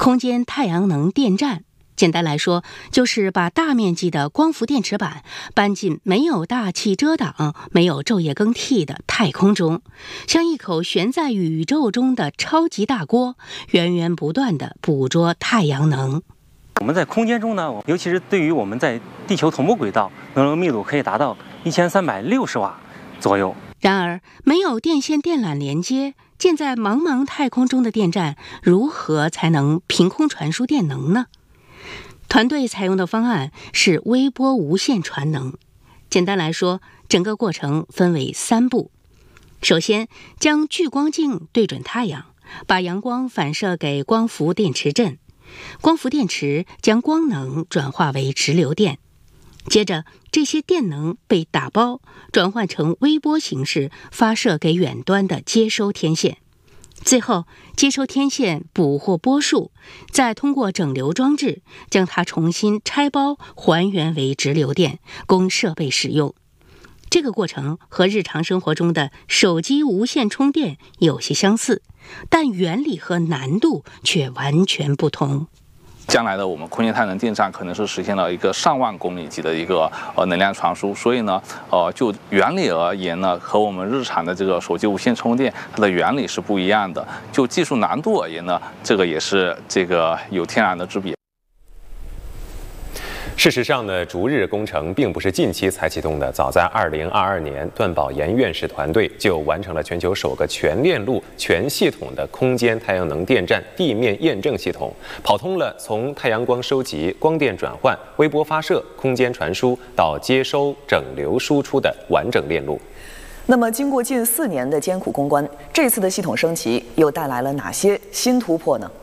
空间太阳能电站简单来说，就是把大面积的光伏电池板搬进没有大气遮挡、没有昼夜更替的太空中，像一口悬在宇宙中的超级大锅，源源不断地捕捉太阳能。 我们在空间中呢，尤其是对于我们在地球同步轨道，能量密度可以达到1360瓦左右。 然而，没有电线电缆连接，建在茫茫太空中的电站，如何才能凭空传输电能呢？团队采用的方案是微波无线传能。简单来说，整个过程分为3步。首先，将聚光镜对准太阳，把阳光反射给光伏电池阵，光伏电池将光能转化为直流电。接着，这些电能被打包，转换成微波形式发射给远端的接收天线。最后，接收天线捕获波束，再通过整流装置将它重新拆包还原为直流电，供设备使用。这个过程和日常生活中的手机无线充电有些相似，但原理和难度却完全不同。 将来的我们空间太阳能电站可能是实现了一个上万公里级的一个能量传输，所以呢，就原理而言呢，和我们日常的这个手机无线充电它的原理是不一样的。就技术难度而言呢，这个也是有天壤的之别。 事实上呢，逐日工程并不是近期才启动的，早在2022年，段宝岩院士团队就完成了全球首个全链路、全系统的空间太阳能电站地面验证系统，跑通了从太阳光收集、光电转换、微波发射、空间传输到接收、整流输出的完整链路。 那么，经过近4年的艰苦攻关，这次的系统升级又带来了哪些新突破呢？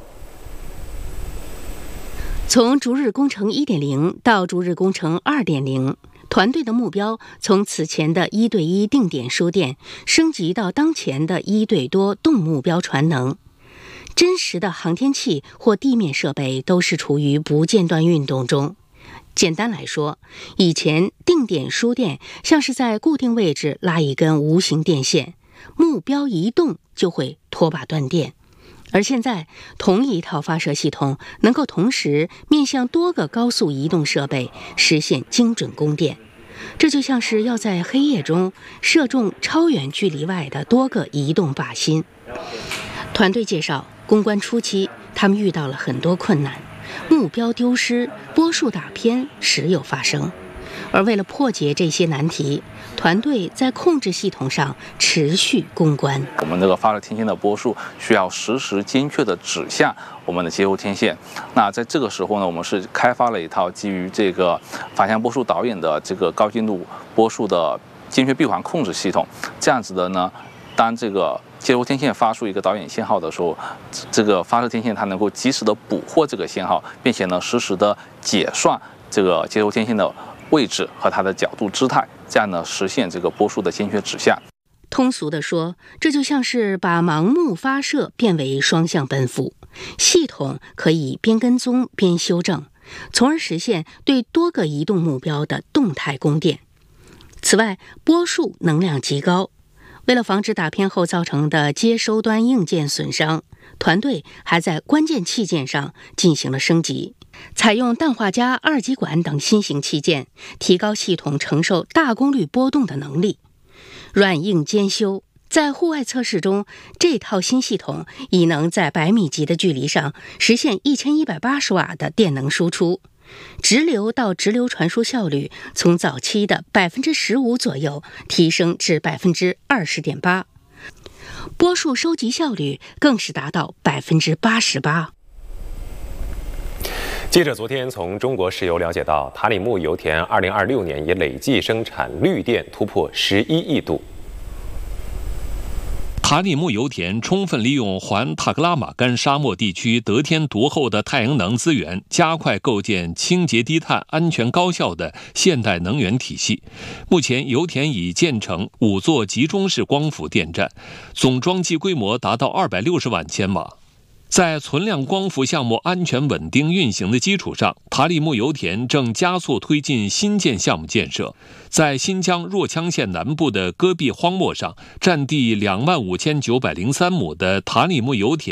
从逐日工程 1.0 到逐日工程 2.0， 团队的目标从此前的1对1定点输电升级到当前的1对多动目标传能。真实的航天器或地面设备都是处于不间断运动中。简单来说，以前定点输电像是在固定位置拉一根无形电线，目标一动就会拖把断电。而现在，同一套发射系统能够同时面向多个高速移动设备，实现精准供电。这就像是要在黑夜中射中超远距离外的多个移动靶心。团队介绍，攻关初期，他们遇到了很多困难，目标丢失、波束打偏时有发生。而为了破解这些难题，团队在控制系统上持续攻关。 我们这个发射天线的波束需要实时精确地指向我们的接收天线。那在这个时候呢，我们是开发了一套基于这个反向波束导引的这个高精度波束的精确闭环控制系统。这样子的呢，当这个接收天线发出一个导引信号的时候，这个发射天线它能够及时的捕获这个信号，并且呢实时的解算这个接收天线的位置和它的角度姿态，这样呢实现这个波束的精确指向。 通俗地说，这就像是把盲目发射变为双向奔赴，系统可以边跟踪边修正，从而实现对多个移动目标的动态供电。此外，波束能量极高，为了防止打偏后造成的接收端硬件损伤，团队还在关键器件上进行了升级，采用氮化镓二极管等新型器件，提高系统承受大功率波动的能力。软硬兼修，在户外测试中，这套新系统已能在100米级的距离上实现1180瓦的电能输出，直流到直流传输效率从早期的15%左右提升至20.8%，波束收集效率更是达到88%。 记者昨天从中国石油了解到，塔里木油田2026年已累计生产绿电突破11亿度。 塔里木油田充分利用环塔克拉玛干沙漠地区得天独厚的太阳能资源，加快构建清洁低碳、安全高效的现代能源体系。目前，油田已建成5座集中式光伏电站，总装机规模达到260万千瓦。在存量光伏项目安全稳定运行的基础上，塔里木油田正加速推进新建项目建设。在新疆若羌县南部的戈壁荒漠上，占地25903亩的塔里木油田